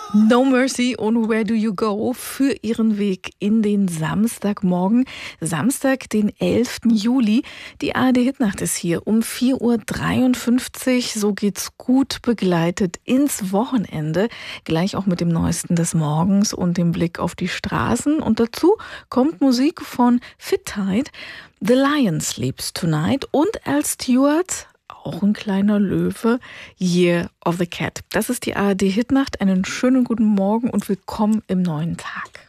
No Mercy und Where Do You Go für ihren Weg in den Samstagmorgen. Samstag, den 11. Juli. Die ARD-Hitnacht ist hier um 4:53 Uhr. So geht's gut begleitet ins Wochenende. Gleich auch mit dem Neuesten des Morgens und dem Blick auf die Straßen. Und dazu kommt Musik von Fit Tide, The Lion Sleeps Tonight und Al Stewart, auch ein kleiner Löwe, Year of the Cat. Das ist die ARD-Hitnacht. Einen schönen guten Morgen und willkommen im neuen Tag.